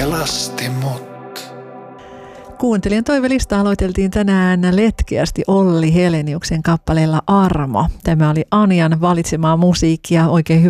pelasti mut. Kuuntelijan toivelista aloiteltiin tänään letkeästi Olli Heleniuksen kappaleella Armo. Tämä oli Anjan valitsemaa musiikkia. Oikein